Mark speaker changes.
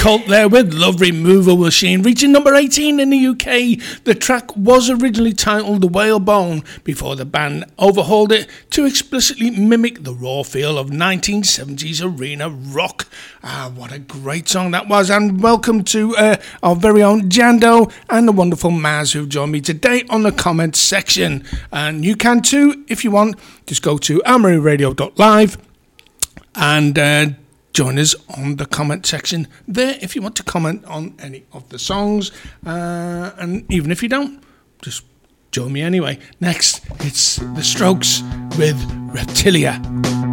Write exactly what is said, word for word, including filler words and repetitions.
Speaker 1: Cult there with Love Removal Machine, reaching number eighteen in the U K. The track was originally titled The Whalebone before the band overhauled it to explicitly mimic the raw feel of nineteen seventies arena rock. Ah, what a great song that was, and welcome to uh, our very own Jando and the wonderful Maz who've joined me today on the comments section. And you can too, if you want, just go to armory radio dot live and uh, join us on the comment section there if you want to comment on any of the songs. Uh, and even if you don't, just join me anyway. Next, it's The Strokes with Reptilia.